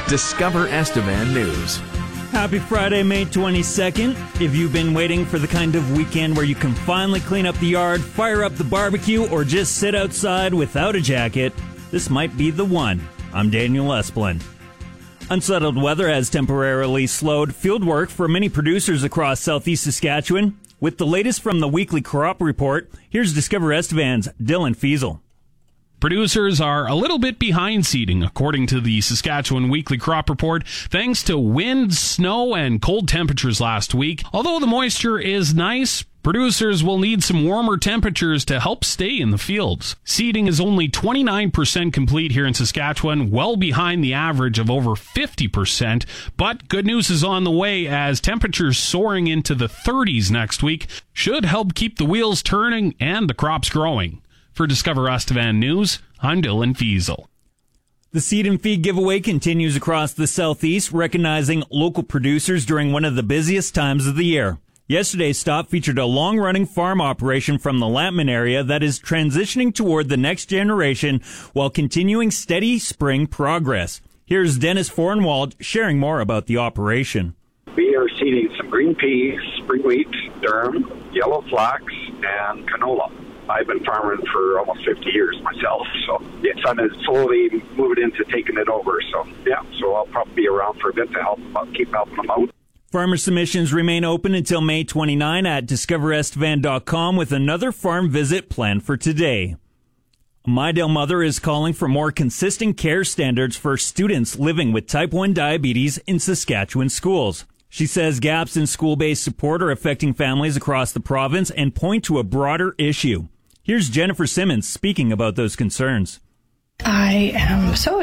Discover Estevan News. Happy Friday, May 22nd. If you've been waiting for the kind of weekend where you can finally clean up the yard, fire up the barbecue, or just sit outside without a jacket, this might be the one. I'm Daniel Esplin. Unsettled weather has temporarily slowed field work for many producers across southeast Saskatchewan. With the latest from the weekly crop report, here's Discover Estevan's Dylan Fiesel. Producers are a little bit behind seeding, according to the Saskatchewan Weekly Crop Report, thanks to wind, snow, and cold temperatures last week. Although the moisture is nice, producers will need some warmer temperatures to help stay in the fields. Seeding is only 29% complete here in Saskatchewan, well behind the average of over 50%. But good news is on the way, as temperatures soaring into the 30s next week should help keep the wheels turning and the crops growing. For Discover Estevan News, I'm Dylan Fiesel. The Seed and Feed giveaway continues across the southeast, recognizing local producers during one of the busiest times of the year. Yesterday's stop featured a long-running farm operation from the Lampman area that is transitioning toward the next generation while continuing steady spring progress. Here's Dennis Fornwald sharing more about the operation. We are seeding some green peas, spring wheat, durum, yellow flax, and canola. I've been farming for almost 50 years myself, so yes, I'm slowly moving into taking it over. So I'll probably be around for a bit to help keep helping them out. Farmer submissions remain open until May 29 at discoverestevan.com with another farm visit planned for today. A Mydale mother is calling for more consistent care standards for students living with type 1 diabetes in Saskatchewan schools. She says gaps in school-based support are affecting families across the province and point to a broader issue. Here's Jennifer Simmons speaking about those concerns. I am so